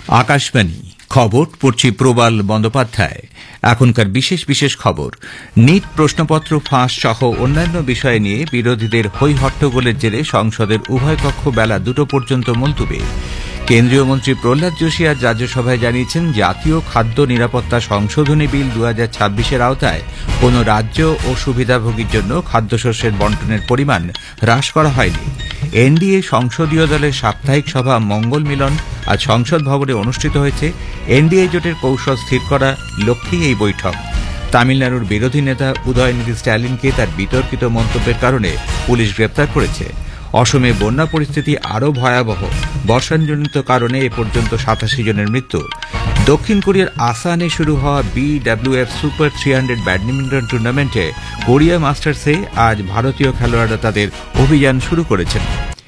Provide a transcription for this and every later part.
আকাশবাণী খবর পড়ছি প্রবাল বন্দ্যোপাধ্যায়। এখনকার বিশেষ বিশেষ খবর। নিট প্রশ্নপত্র ফাঁস সহ অন্যান্য বিষয় নিয়ে বিরোধীদের হৈ হট্টগোলের জেরে সংসদের উভয় কক্ষ বেলা 2টো পর্যন্ত মুলতুবি। কেন্দ্রীয় মন্ত্রী প্রহ্লাদ যোশী আজ রাজ্যসভায় জানিয়েছেন, জাতীয় খাদ্য নিরাপত্তা সংশোধনী বিল 2026-এর আওতায় কোন রাজ্য ও সুবিধাভোগীর জন্য খাদ্যশস্যের বণ্টনের পরিমাণ হ্রাস করা হয়নি। এনডিএ সংসদীয় দলের সাপ্তাহিক সভা মঙ্গল মিলন আজ সংসদ ভবনে অনুষ্ঠিত হয়েছে। এনডিএ জোটের কৌশল স্থির করা লক্ষ্যেই এই বৈঠক। তামিলনাড়ুর বিরোধী নেতা উদয়নিধি স্ট্যালিনকে তার বিতর্কিত মন্তব্যের কারণে পুলিশ গ্রেপ্তার করেছে। অসমে বন্যা পরিস্থিতি আরও ভয়াবহ। বর্ষণজনিত কারণে এ পর্যন্ত 87 জনের মৃত্যু। দক্ষিণ কোরিয়ার আসানে শুরু হওয়া BWF সুপার 300 ব্যাডমিন্টন টুর্নামেন্টে কোরিয়া মাস্টার্সে আজ ভারতীয় খেলোয়াড়রা তাদের অভিযান শুরু করেছেন।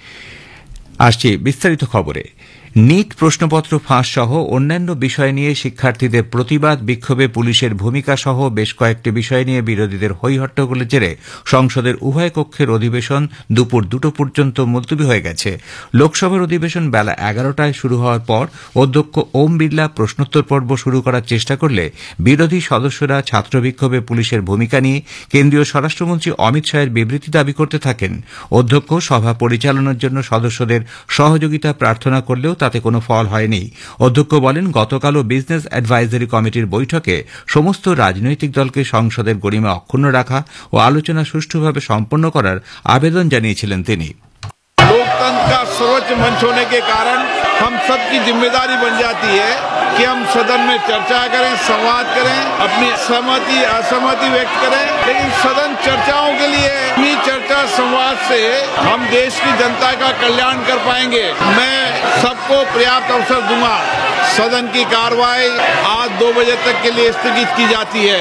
আসছে বিস্তারিত খবরে। নিট প্রশ্নপত্র ফাঁস সহ অন্যান্য বিষয় নিয়ে শিক্ষার্থীদের প্রতিবাদ বিক্ষোভে পুলিশের ভূমিকা সহ বেশ কয়েকটি বিষয় নিয়ে বিরোধীদের হৈ হট্টগোলের জেরে সংসদের উভয় কক্ষের অধিবেশন দুপুর 2টো পর্যন্ত মুলতুবি হয়ে গেছে। লোকসভার অধিবেশন বেলা 11টায় শুরু হওয়ার পর অধ্যক্ষ ওম বিড়লা প্রশ্নোত্তর পর্ব শুরু করার চেষ্টা করলে বিরোধী সদস্যরা ছাত্র বিক্ষোভে পুলিশের ভূমিকা নিয়ে কেন্দ্রীয় স্বরাষ্ট্রমন্ত্রী অমিত শাহের বিবৃতি দাবি করতে থাকেন। অধ্যক্ষ সভা পরিচালনার জন্য সদস্যদের সহযোগিতা প্রার্থনা করলেও তাতে কোনো ফল হয়নি। অধ্যক্ষ বলেন, গতকালও বিজনেস অ্যাডভাইজারি কমিটির বৈঠকে সমস্ত রাজনৈতিক দলকে সংসদের গরিমা অক্ষুণ্ণ রাখা ও আলোচনা সুষ্ঠুভাবে সম্পন্ন করার আবেদন জানিয়েছিলেন তিনি। लोकतंत्र का सर्वोच्च मंच होने के कारण हम सबकी जिम्मेदारी बन जाती है कि हम सदन में चर्चा करें, संवाद करें, अपनी सहमति असहमति व्यक्त करें, लेकिन सदन चर्चाओं के लिए अपनी चर्चा संवाद से हम देश की जनता का कल्याण कर पाएंगे। मैं सबको पर्याप्त अवसर दूंगा। सदन की कार्रवाई आज 2 बजे तक के लिए स्थगित की जाती है।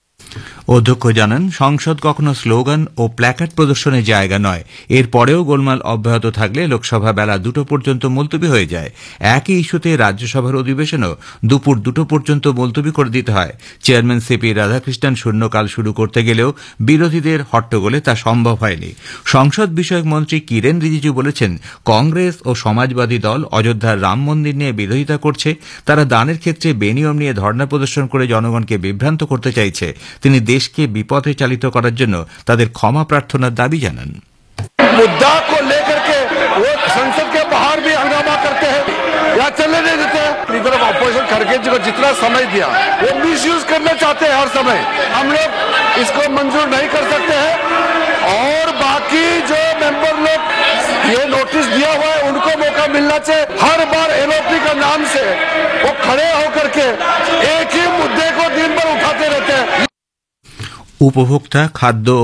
অধ্যক্ষ জানান, সংসদ কখনো স্লোগান ও প্ল্যাকার্ড প্রদর্শনের জায়গা নয়। এরপরেও গোলমাল অব্যাহত থাকলে লোকসভা বেলা 2টো পর্যন্ত মুলতুবি হয়ে যায়। একই ইস্যুতে রাজ্যসভার অধিবেশনও দুপুর 2টো পর্যন্ত মুলতুবি করে দিতে হয়। চেয়ারম্যান সিপি রাধাকৃষ্ণন শূন্যকাল শুরু করতে গেলেও বিরোধীদের হট্টগোলে তা সম্ভব হয়নি। সংসদ বিষয়ক মন্ত্রী কিরেন রিজিজু বলেছেন, কংগ্রেস ও সমাজবাদী দল অযোধ্যার রাম মন্দির নিয়ে বিরোধিতা করছে। তারা দানের ক্ষেত্রে বেনিয়ম নিয়ে ধর্ণা প্রদর্শন করে জনগণকে বিভ্রান্ত করতে চাইছে। তিনি দেশকে বিপথে চালিত করার জন্য তাদের ক্ষমা প্রার্থনার দাবি জানান। मुद्दा को लेकर के वो संसद के बाहर भी हंगामा करते हैं या चलने नहीं देते। इधर ऑपोजिशन खड़गे जी को जितना समय दिया वो मिसयूज करना चाहते हैं हर समय। हम लोग इसको मंजूर नहीं कर सकते हैं और बाकी जो मेंबर लोग ये नोटिस दिया हुआ है उनको मौका मिलना चाहिए। हर बार LOP का नाम से वो खड़े होकर के एक ही मुद्दे को दिन भर उठाते रहते हैं। উপভোক্তা, খাদ্য